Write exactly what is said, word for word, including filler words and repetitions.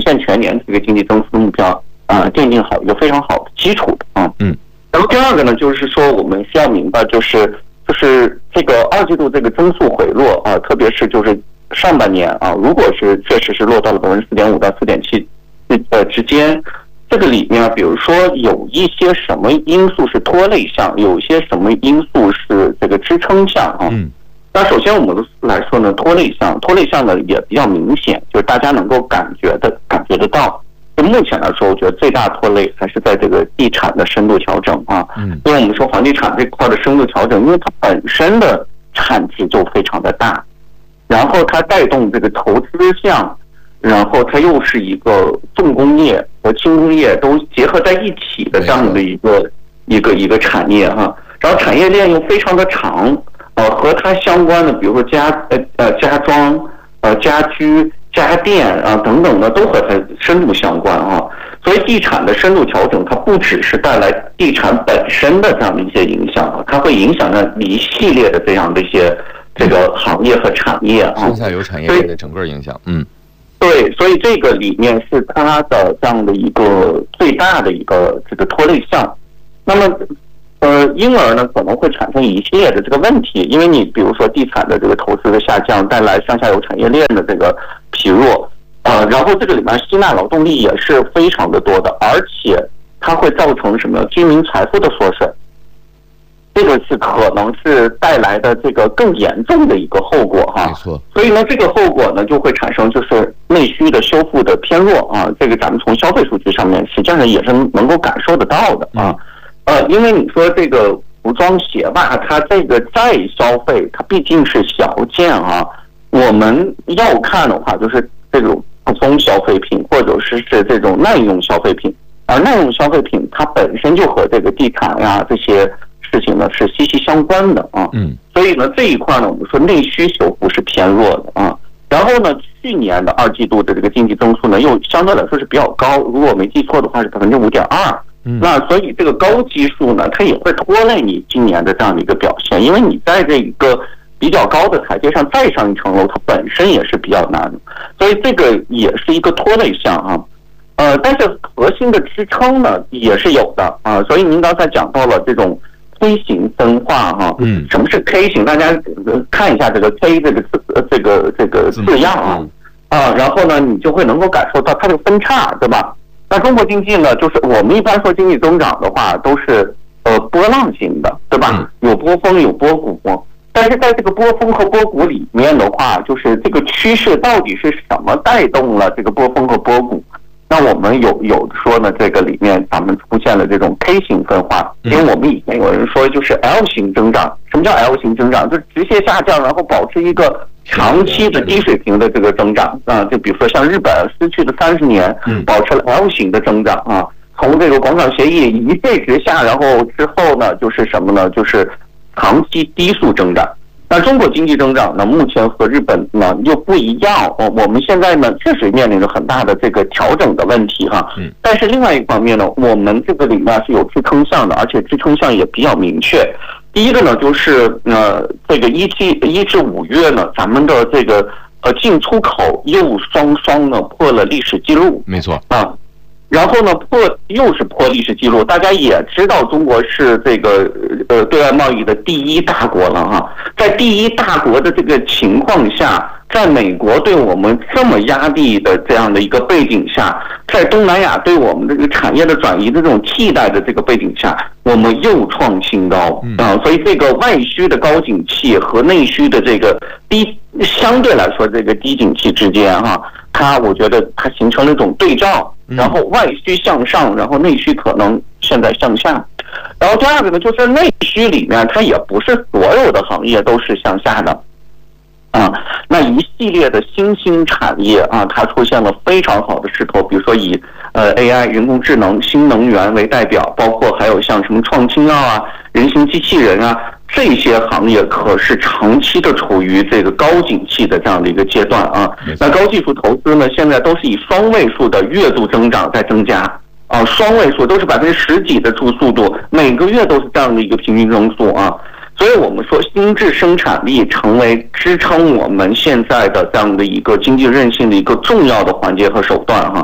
现全年这个经济增速目标啊、呃，奠定好一个非常好的基础的啊。 嗯。 然后第二个呢，就是说我们需要明白，就是就是这个二季度这个增速回落啊，特别是就是上半年啊，如果是确实是落到了百分之四点五到四点七呃之间。这个里面，比如说有一些什么因素是拖累项，有一些什么因素是这个支撑项啊？ 嗯， 那首先我们来说呢，拖累项，拖累项呢也比较明显，就是大家能够感觉的、感觉得到。就目前来说，我觉得最大拖累还是在这个地产的深度调整啊。 嗯， 因为我们说房地产这块的深度调整，因为它本身的产值就非常的大，然后它带动这个投资项。然后它又是一个重工业和轻工业都结合在一起的这样的一个一个一个产业哈，然后产业链又非常的长，呃，和它相关的，比如说家呃呃家装、呃家居、家电啊等等的，都和它深度相关啊。所以地产的深度调整，它不只是带来地产本身的这样的一些影响啊，它会影响到一系列的这样的一些这个行业和产业啊， 生下游产业链的整个影响，嗯。 对，所以这个里面是它的这样的一个最大的一个这个拖累项。那么，呃，因而呢可能会产生一系列的这个问题，因为你比如说地产的这个投资的下降，带来上下游产业链的这个疲弱，呃，然后这个里面吸纳劳动力也是非常的多的，而且它会造成什么居民财富的缩水。这个是可能是带来的这个更严重的一个后果哈， 没错。 所以呢，这个后果呢就会产生就是内需的修复的偏弱啊。这个咱们从消费数据上面实际上也是能够感受得到的啊。呃，因为你说这个服装鞋袜，它这个再消费，它毕竟是小件啊。我们要看的话，就是这种普通消费品或者是是这种耐用消费品，而耐用消费品它本身就和这个地产呀这些事情呢是息息相关的啊， 嗯， 所以呢这一块呢，我们说内需修复是偏弱的啊。然后呢，去年的二季度的这个经济增速呢，又相对来说是比较高，如果我没记错的话是百分之五点二。那所以这个高基数呢，它也会拖累你今年的这样的一个表现，因为你在这一个比较高的台阶上再上一层楼，它本身也是比较难的，所以这个也是一个拖累项啊。呃，但是核心的支撑呢也是有的啊。所以您刚才讲到了这种K 型分化哈，嗯，什么是 K 型？大家看一下这个 K 这个字，这个这个字样啊，啊，然后呢，你就会能够感受到它这个分叉，对吧？那中国经济呢，就是我们一般说经济增长的话，都是呃波浪型的，对吧？有波峰有波谷，但是在这个波峰和波谷里面的话，就是这个趋势到底是什么带动了这个波峰和波谷？那我们有有说呢，这个里面咱们出现了这种 K 型分化，因为我们以前有人说就是 L 型增长。什么叫 L 型增长？就是直线下降，然后保持一个长期的低水平的这个增长啊。就比如说像日本失去的三十年，保持了 L 型的增长啊。从这个广场协议一倍直下，然后之后呢，就是什么呢？就是长期低速增长。那中国经济增长呢，目前和日本呢又不一样。哦，我们现在呢确实面临着很大的这个调整的问题哈。嗯。但是另外一方面呢，我们这个里面是有支撑项的，而且支撑项也比较明确。第一个呢，就是呃，这个一季一至五月呢，咱们的这个呃进出口又双双呢破了历史记录。 没错啊。然后呢，破又是破历史记录。大家也知道，中国是这个呃对外贸易的第一大国了哈。在第一大国的这个情况下，在美国对我们这么压力的这样的一个背景下，在东南亚对我们这个产业的转移的这种替代的这个背景下，我们又创新高啊。所以这个外需的高景气和内需的这个低，相对来说这个低景气之间哈，它我觉得它形成了一种对照。然后外需向上，然后内需可能现在向下。然后第二个呢，就是内需里面它也不是所有的行业都是向下的啊。那一系列的新兴产业啊，它出现了非常好的势头，比如说以呃 A I 人工智能、新能源为代表，包括还有像什么创新药啊、人形机器人啊。这些行业可是长期的处于这个高景气的这样的一个阶段啊。那高技术投资呢，现在都是以双位数的月度增长在增加啊，双位数都是百分之十几的出速度，每个月都是这样的一个平均增速啊。所以我们说，新质生产力成为支撑我们现在的这样的一个经济韧性的一个重要的环节和手段哈。